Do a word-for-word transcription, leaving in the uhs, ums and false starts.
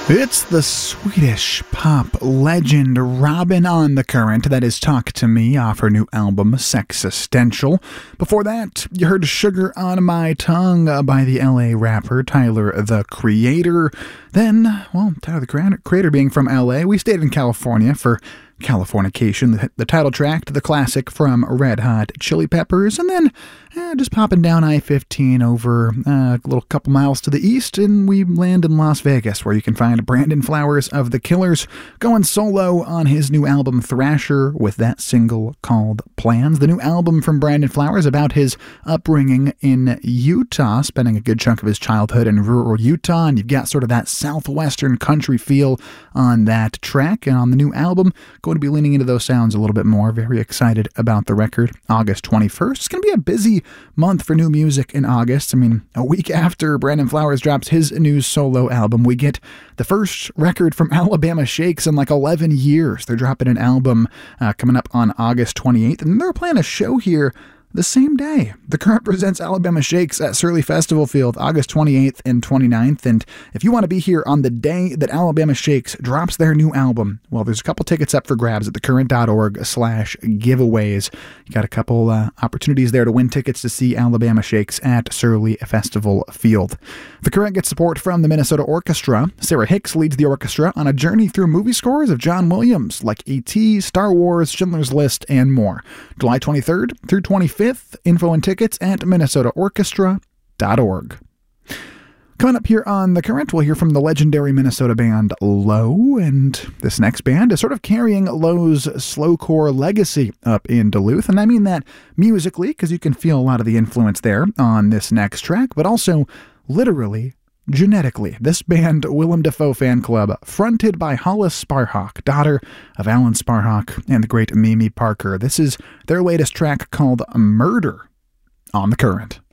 It's the Swedish pop legend Robyn on the Current, that is Talk to Me, off her new album Sexistential. Before that, you heard Sugar on My Tongue by the L A rapper Tyler, the Creator. Then, well, Tyler, the Creator being from L A, we stayed in California for Californication, the, the title track to the classic from Red Hot Chili Peppers, and then eh, just popping down I fifteen over uh, a little couple miles to the east, and we land in Las Vegas, where you can find Brandon Flowers of The Killers going solo on his new album Thrasher with that single called Plans. The new album from Brandon Flowers about his upbringing in Utah, spending a good chunk of his childhood in rural Utah, and you've got sort of that southwestern country feel on that track, and on the new album, going to be leaning into those sounds a little bit more. Very excited about the record. August twenty-first. It's going to be a busy month for new music in August. I mean, a week after Brandon Flowers drops his new solo album, we get the first record from Alabama Shakes in like eleven years. They're dropping an album uh, coming up on August twenty-eighth, and they're playing a show here the same day. The Current presents Alabama Shakes at Surly Festival Field, August twenty-eighth and twenty-ninth. And if you want to be here on the day that Alabama Shakes drops their new album, well, there's a couple tickets up for grabs at thecurrent.org slash giveaways. You got a couple uh, opportunities there to win tickets to see Alabama Shakes at Surly Festival Field. The Current gets support from the Minnesota Orchestra. Sarah Hicks leads the orchestra on a journey through movie scores of John Williams, like E T, Star Wars, Schindler's List, and more. July twenty-third through twenty-fifth. Info and tickets at minnesota orchestra dot org. Coming up here on The Current, we'll hear from the legendary Minnesota band Low, and this next band is sort of carrying Low's slowcore legacy up in Duluth, and I mean that musically, because you can feel a lot of the influence there on this next track, but also literally, genetically. This band, Willem Dafoe Fan Club, fronted by Hollis Sparhawk, daughter of Alan Sparhawk and the great Mimi Parker. This is their latest track called Murder on The Current.